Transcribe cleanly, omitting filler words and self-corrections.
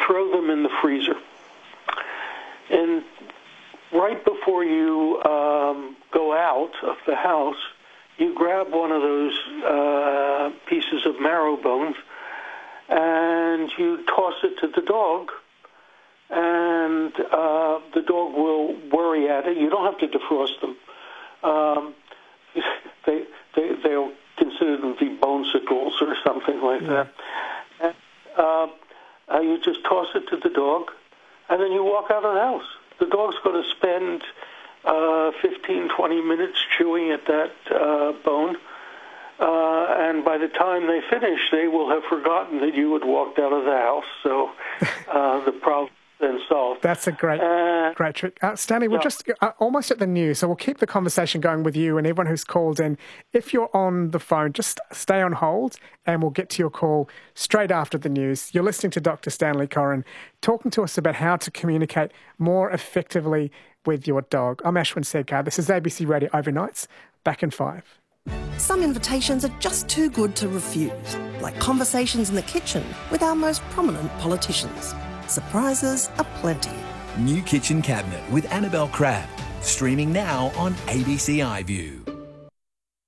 throw them in the freezer. And right before you go out of the house, you grab one of those pieces of marrow bones and you toss it to the dog, and the dog will worry at it. You don't have to defrost them. They'll consider them to be bonesicles or something like that. And you just toss it to the dog, and then you walk out of the house. The dog's going to spend 15, 20 minutes chewing at that bone, and by the time they finish, they will have forgotten that you had walked out of the house. So the problem then solved. That's a great trick. Stanley, we're just almost at the news, so we'll keep the conversation going with you and everyone who's called in. If you're on the phone, just stay on hold and we'll get to your call straight after the news. You're listening to Dr. Stanley Coren talking to us about how to communicate more effectively with your dog. I'm Ashwin Sedkar. This is ABC Radio Overnights. Back in 5. Some invitations are just too good to refuse, like conversations in the kitchen with our most prominent politicians. Surprises aplenty. New Kitchen Cabinet with Annabelle Crabb. Streaming now on ABC iView.